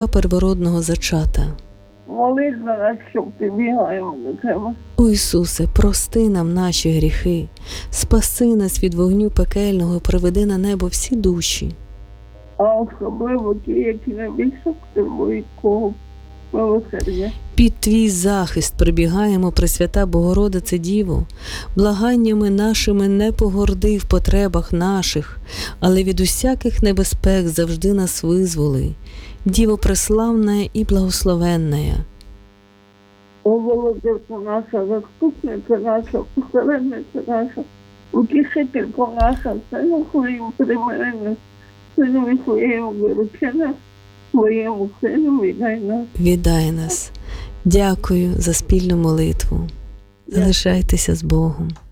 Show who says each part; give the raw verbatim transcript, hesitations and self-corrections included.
Speaker 1: первородного зачата.
Speaker 2: Молись за нас, щоб прибігаємо до тебе.
Speaker 1: О Ісусе, прости нам наші гріхи, спаси нас від вогню пекельного і приведи на небо всі душі.
Speaker 2: А особливо ті, які найбільше потребують Твого милосердя.
Speaker 1: Під Твій захист прибігаємо, Пресвята Богородице Діво, благаннями нашими не погорди в потребах наших, але від усяких небезпек завжди нас визволи. Діво преславна і благословенная.
Speaker 2: О, Володимирка наша, заступниця наша, посередниця наша, утішителька наша, сину Твоїм примирення, сину Твоєму виручення, Твоєму сину віддай нас.
Speaker 1: Віддай нас. Дякую за спільну молитву. Залишайтеся з Богом.